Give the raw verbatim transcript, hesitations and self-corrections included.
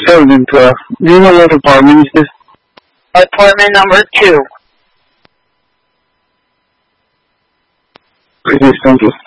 seven twelve. Do you know what apartment is this? Apartment number two. Okay, thank you.